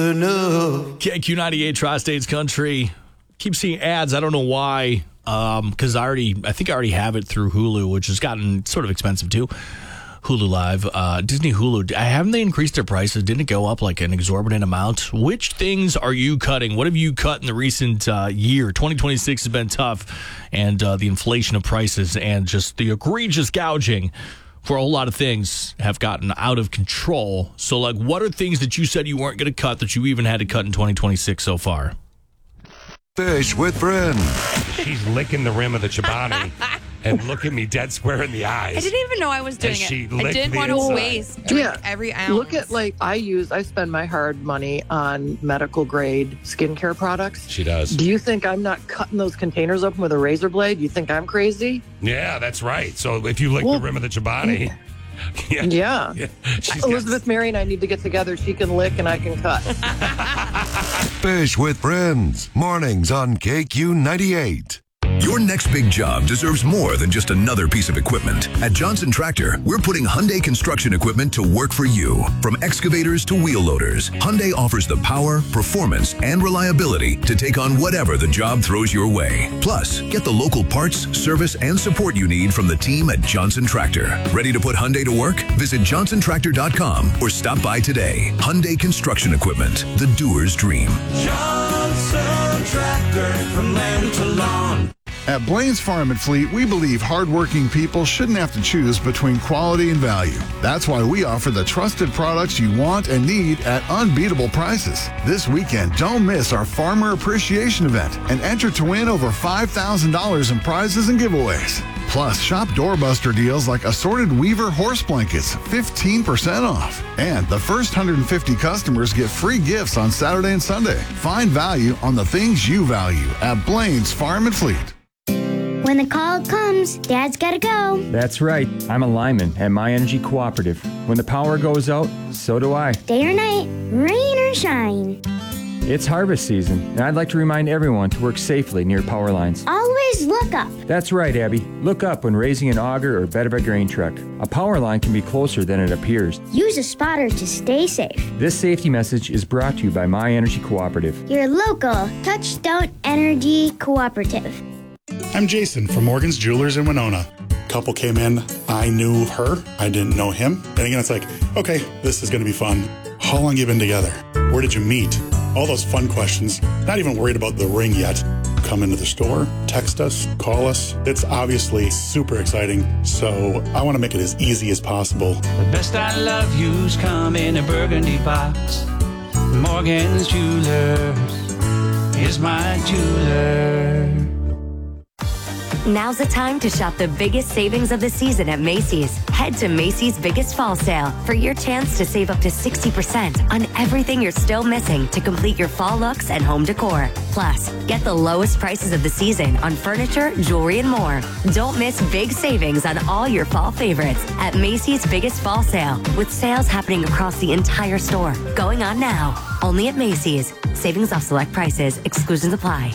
KQ98 Tri-States Country. Keep seeing ads. I don't know why. Because I think I already have it through Hulu, which has gotten sort of expensive too. Hulu Live, Disney Hulu. Haven't they increased their prices? Didn't it go up like an exorbitant amount? Which things are you cutting? What have you cut in the recent year? 2026 has been tough, and the inflation of prices and just the egregious gouging for a whole lot of things have gotten out of control. So, like, what are things that you said you weren't going to cut that you even had to cut in 2026 so far? Fish with friends. She's licking the rim of the Chobani and looking me dead square in the eyes. I didn't even know I was doing it. I didn't want to waste every ounce. Look at, I spend my hard money on medical grade skincare products. She does. Do you think I'm not cutting those containers open with a razor blade? You think I'm crazy? Yeah, that's right. So if you lick the rim of the Chobani. Yeah. Elizabeth Mary and I need to get together. She can lick and I can cut. Fish with friends. Mornings on KQ98. Your next big job deserves more than just another piece of equipment. At Johnson Tractor, we're putting Hyundai construction equipment to work for you. From excavators to wheel loaders, Hyundai offers the power, performance, and reliability to take on whatever the job throws your way. Plus, get the local parts, service, and support you need from the team at Johnson Tractor. Ready to put Hyundai to work? Visit johnsontractor.com or stop by today. Hyundai Construction Equipment, the doer's dream. Johnson Tractor, from land to lawn. At Blaine's Farm and Fleet, we believe hardworking people shouldn't have to choose between quality and value. That's why we offer the trusted products you want and need at unbeatable prices. This weekend, don't miss our Farmer Appreciation Event and enter to win over $5,000 in prizes and giveaways. Plus, shop doorbuster deals like assorted Weaver horse blankets, 15% off. And the first 150 customers get free gifts on Saturday and Sunday. Find value on the things you value at Blaine's Farm and Fleet. When the call comes, Dad's gotta go. That's right. I'm a lineman at My Energy Cooperative. When the power goes out, so do I. Day or night, rain or shine. It's harvest season, and I'd like to remind everyone to work safely near power lines. Always look up. That's right, Abby. Look up when raising an auger or bed of a grain truck. A power line can be closer than it appears. Use a spotter to stay safe. This safety message is brought to you by My Energy Cooperative. Your local Touchstone Energy Cooperative. I'm Jason from Morgan's Jewelers in Winona. Couple came in, I knew her, I didn't know him. And again, it's like, okay, this is gonna be fun. How long you been together? Where did you meet? All those fun questions, not even worried about the ring yet. Come into the store, text us, call us. It's obviously super exciting, so I wanna make it as easy as possible. The best I love you's come in a burgundy box. Morgan's Jewelers is my jeweler. Now's the time to shop the biggest savings of the season at Macy's. Head to Macy's Biggest Fall Sale for your chance to save up to 60% on everything you're still missing to complete your fall looks and home decor. Plus, get the lowest prices of the season on furniture, jewelry, and more. Don't miss big savings on all your fall favorites at Macy's Biggest Fall Sale, with sales happening across the entire store. Going on now. Only at Macy's. Savings off select prices. Exclusions apply.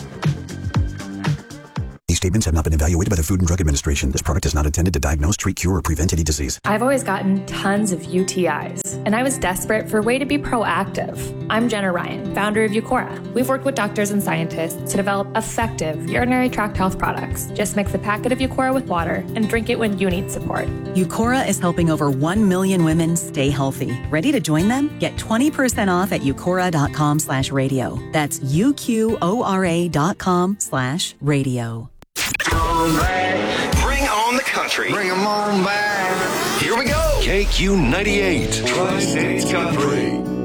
These statements have not been evaluated by the Food and Drug Administration. This product is not intended to diagnose, treat, cure, or prevent any disease. I've always gotten tons of UTIs, and I was desperate for a way to be proactive. I'm Jenna Ryan, founder of Eucora. We've worked with doctors and scientists to develop effective urinary tract health products. Just mix a packet of Eucora with water and drink it when you need support. Eucora is helping over 1 million women stay healthy. Ready to join them? Get 20% off at eucora.com/radio. That's UQORA.com/radio. Bring on the country. Bring 'em on back. Here we go. KQ98. Tri-States Country.